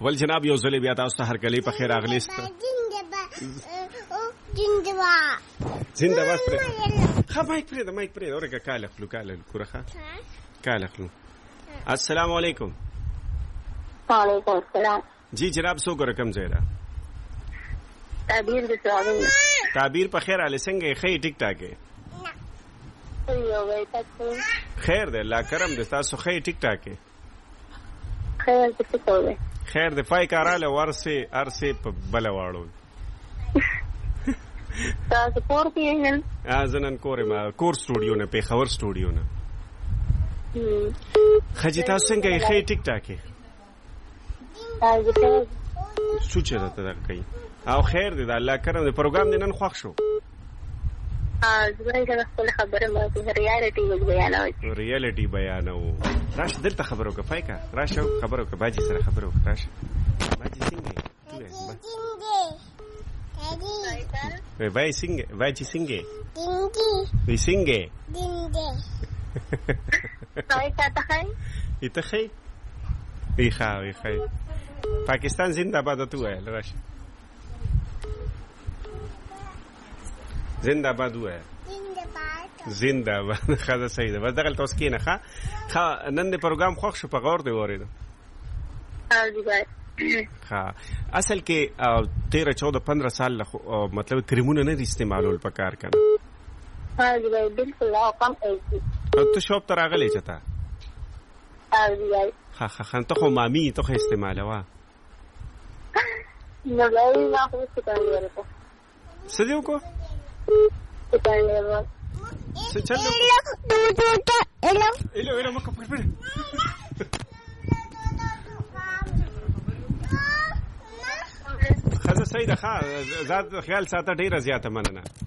ول جناب یو ځلې بیا تاسو ته هرکلی په خیر راغلیست. زنده‌باد پرې ښه مایک پرېږده ورکه کال اخلو کورخه کال اخلو. السلام علیکم. وعلیکم السلام. جی جناب څوک رقم ځای ده؟ تعبیر د سوالونو. تعبیر په خیر علي څنګه یې ښه ټیک ټاک یې؟ خیر دی الله کرم دی تاسو ښه ټیک ټاک یې؟ خیر دی څه کوئ؟ خیر دی فای کاراله ورسې ارسې په بله واړو. تاسو کور کې یې نن؟ زه نن کور یم کور سټوډیو نه پېښور سټوډیو نه. ښه جي تاسو څنګه یې ښه ټیک ټاک یې؟ سوچ راته دغه کوي او خیر دی د الله کرم دی پروګرام دی نن خوښ شو. ریالټي بیانوو. راشه دلته خبرو که فایکا راشه خبرو که باجي سره خبرو که راشه باجي څنګه باجي څنګه وی څنګه ته ښه وی ښه پاکستان زنده باد ته وویل راشه زنده باد وویل زنده باد ښه صحیح ده بس دغلته اوس کښېنه ښه نن د پروګرام خوښ شو په غور دې واورېدو ها اصل کې 13-14-15 سال مطلب کریمونه نه استعمالول پکار کنه ها جی بھائی بالکل کم ایج ته شوپ ته راغلی چې تا ها ته خو مامي ته خو استعمالوه نو بھائی ما خو څه کوي څه دی وکړو څه چلو الو مکه پړ خزه صحیح ده ښه ذات خیال ساته ډیره زیاته مننه